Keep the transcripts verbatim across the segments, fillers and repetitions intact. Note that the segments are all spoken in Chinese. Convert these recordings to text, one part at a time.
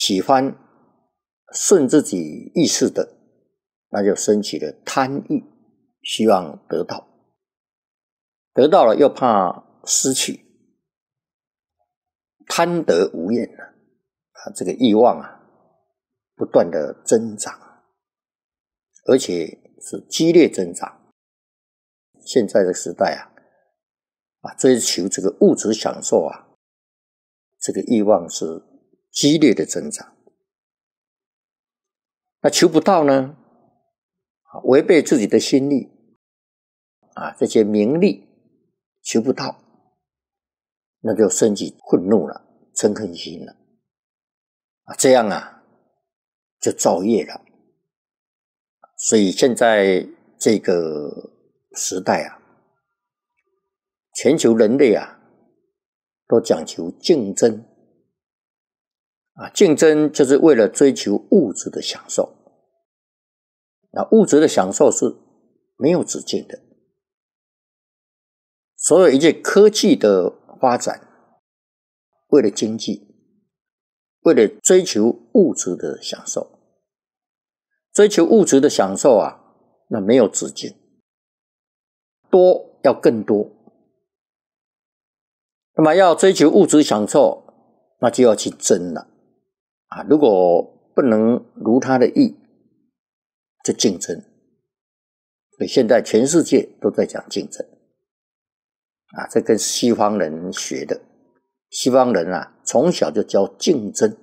喜欢顺自己意识的，那就升起了贪欲，希望得到，得到了又怕失去，贪得无厌啊，啊这个欲望啊不断的增长，而且是激烈增长。现在的时代啊，啊追求这个物质享受啊，这个欲望是激烈的增长。那求不到呢，违背自己的心力啊，这些名利求不到，那就升起愤怒了，嗔恨心了啊，这样啊就造业了。所以现在这个时代啊，全球人类啊都讲求竞争啊，竞争就是为了追求物质的享受。那物质的享受是没有止境的，所有一切科技的发展，为了经济，为了追求物质的享受，追求物质的享受啊，那没有止境，多要更多。那么要追求物质享受，那就要去争了啊！如果不能如他的意，就竞争。所以现在全世界都在讲竞争啊，这跟西方人学的。西方人啊，从小就教竞争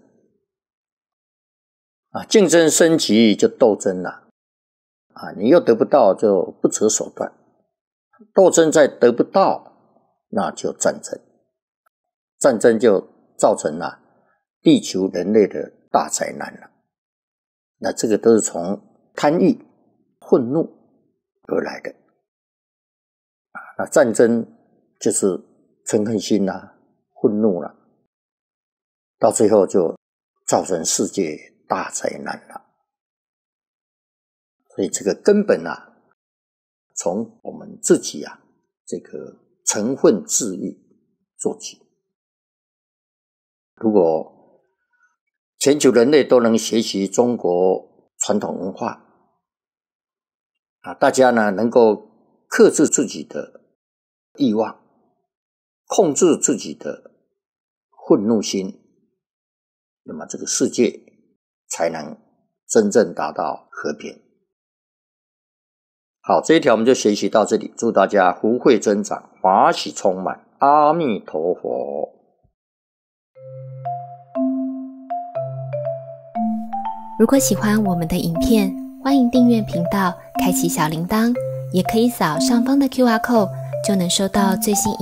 啊，竞争升级就斗争了啊，你又得不到就不择手段，斗争再得不到，那就战争，战争就造成了地球人类的大灾难了。那这个都是从贪欲、愤怒而来的啊，那战争就是嗔恨心啦、啊、愤怒啦、啊，到最后就造成世界大灾难了。所以这个根本啊，从我们自己啊，这个嗔恨自欲做起。如果全球人类都能学习中国传统文化啊，大家呢能够克制自己的欲望，控制自己的愤怒心，那么这个世界才能真正达到和平。好，这一条我们就学习到这里，祝大家福慧增长，法喜充满，阿弥陀佛。 如果喜欢我们的影片，欢迎订阅频道，开启小铃铛，也可以扫上方的 Q R code， 就能收到最新影片。